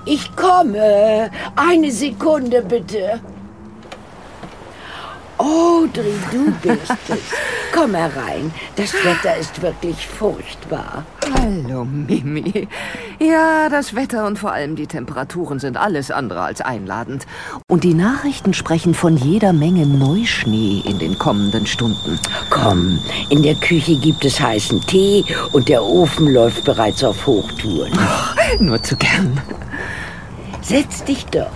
Ich komme. Eine Sekunde, bitte. Audrey, du bist es. Komm herein. Das Wetter ist wirklich furchtbar. Hallo, Mimi. Ja, das Wetter und vor allem die Temperaturen sind alles andere als einladend. Und die Nachrichten sprechen von jeder Menge Neuschnee in den kommenden Stunden. Komm, in der Küche gibt es heißen Tee und der Ofen läuft bereits auf Hochtouren. Oh, nur zu gern. Setz dich doch.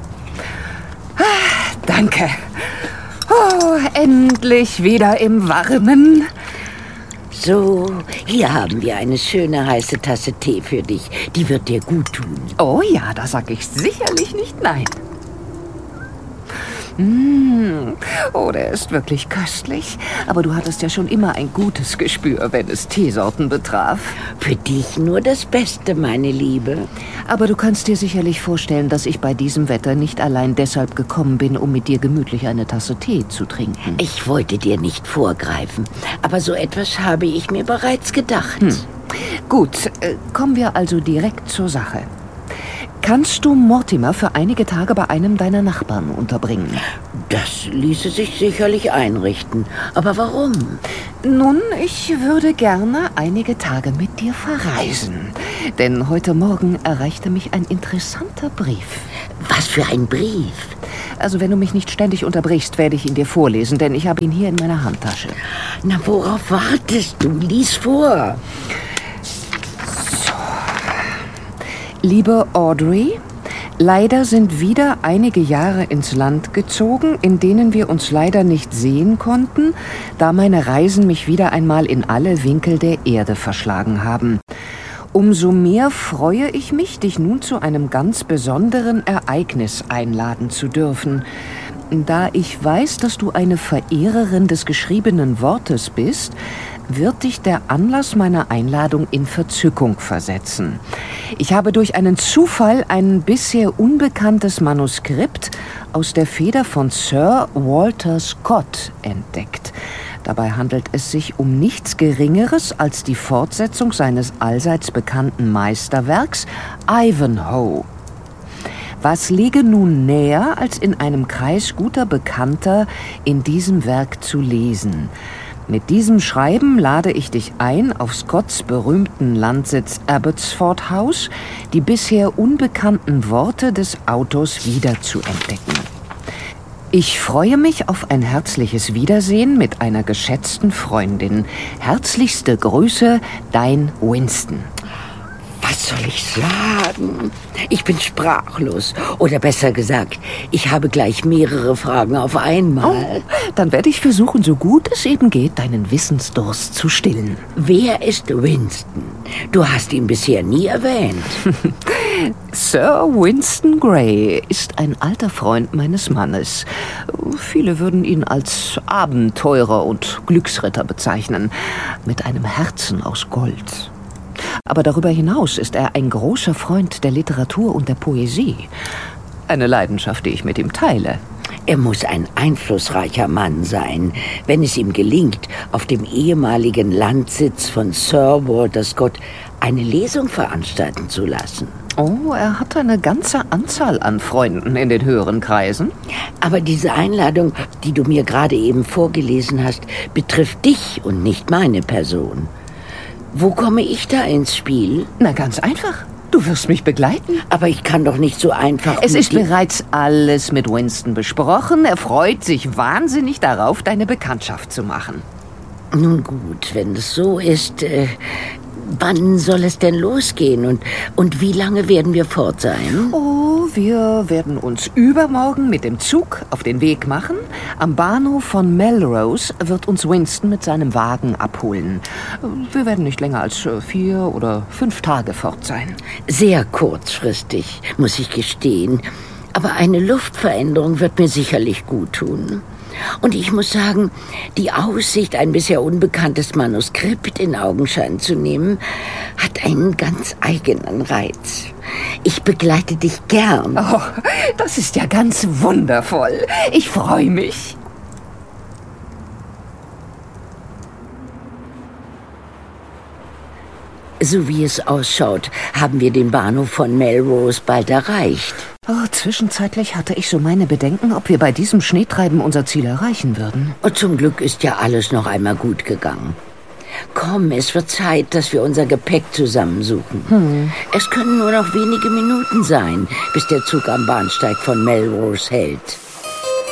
Danke. Oh, endlich wieder im Warmen. So, hier haben wir eine schöne heiße Tasse Tee für dich. Die wird dir gut tun. Oh ja, da sag ich sicherlich nicht nein. Oh, der ist wirklich köstlich. Aber du hattest ja schon immer ein gutes Gespür, wenn es Teesorten betraf. Für dich nur das Beste, meine Liebe. Aber du kannst dir sicherlich vorstellen, dass ich bei diesem Wetter nicht allein deshalb gekommen bin, um mit dir gemütlich eine Tasse Tee zu trinken. Ich wollte dir nicht vorgreifen, aber so etwas habe ich mir bereits gedacht. Gut, kommen wir also direkt zur Sache. Kannst du Mortimer für einige Tage bei einem deiner Nachbarn unterbringen? Das ließe sich sicherlich einrichten. Aber warum? Nun, ich würde gerne einige Tage mit dir verreisen. Denn heute Morgen erreichte mich ein interessanter Brief. Was für ein Brief? Also wenn du mich nicht ständig unterbrichst, werde ich ihn dir vorlesen, denn ich habe ihn hier in meiner Handtasche. Na, worauf wartest du? Lies vor. Liebe Audrey, leider sind wieder einige Jahre ins Land gezogen, in denen wir uns leider nicht sehen konnten, da meine Reisen mich wieder einmal in alle Winkel der Erde verschlagen haben. Umso mehr freue ich mich, dich nun zu einem ganz besonderen Ereignis einladen zu dürfen. Da ich weiß, dass du eine Verehrerin des geschriebenen Wortes bist, wird dich der Anlass meiner Einladung in Verzückung versetzen. Ich habe durch einen Zufall ein bisher unbekanntes Manuskript aus der Feder von Sir Walter Scott entdeckt. Dabei handelt es sich um nichts Geringeres als die Fortsetzung seines allseits bekannten Meisterwerks Ivanhoe. Was liege nun näher, als in einem Kreis guter Bekannter in diesem Werk zu lesen? Mit diesem Schreiben lade ich dich ein, auf Scotts berühmten Landsitz Abbotsford House die bisher unbekannten Worte des Autors wiederzuentdecken. Ich freue mich auf ein herzliches Wiedersehen mit einer geschätzten Freundin. Herzlichste Grüße, dein Winston. Was soll ich sagen? Ich bin sprachlos. Oder besser gesagt, ich habe gleich mehrere Fragen auf einmal. Oh, dann werde ich versuchen, so gut es eben geht, deinen Wissensdurst zu stillen. Wer ist Winston? Du hast ihn bisher nie erwähnt. Sir Winston Grey ist ein alter Freund meines Mannes. Viele würden ihn als Abenteurer und Glücksritter bezeichnen, mit einem Herzen aus Gold. Aber darüber hinaus ist er ein großer Freund der Literatur und der Poesie. Eine Leidenschaft, die ich mit ihm teile. Er muss ein einflussreicher Mann sein, wenn es ihm gelingt, auf dem ehemaligen Landsitz von Sir Walter Scott eine Lesung veranstalten zu lassen. Oh, er hat eine ganze Anzahl an Freunden in den höheren Kreisen. Aber diese Einladung, die du mir gerade eben vorgelesen hast, betrifft dich und nicht meine Person. Wo komme ich da ins Spiel? Na, ganz einfach. Du wirst mich begleiten. Aber ich kann doch nicht so einfach... Es ist bereits alles mit Winston besprochen. Er freut sich wahnsinnig darauf, deine Bekanntschaft zu machen. Nun gut, wenn es so ist, wann soll es denn losgehen und wie lange werden wir fort sein? Oh, wir werden uns übermorgen mit dem Zug auf den Weg machen. Am Bahnhof von Melrose wird uns Winston mit seinem Wagen abholen. Wir werden nicht länger als 4 oder 5 Tage fort sein. Sehr kurzfristig, muss ich gestehen. Aber eine Luftveränderung wird mir sicherlich gut tun. Und ich muss sagen, die Aussicht, ein bisher unbekanntes Manuskript in Augenschein zu nehmen, hat einen ganz eigenen Reiz. Ich begleite dich gern. Oh, das ist ja ganz wundervoll. Ich freue mich. So wie es ausschaut, haben wir den Bahnhof von Melrose bald erreicht. Oh, zwischenzeitlich hatte ich so meine Bedenken, ob wir bei diesem Schneetreiben unser Ziel erreichen würden. Und zum Glück ist ja alles noch einmal gut gegangen. Komm, es wird Zeit, dass wir unser Gepäck zusammensuchen. Es können nur noch wenige Minuten sein, bis der Zug am Bahnsteig von Melrose hält.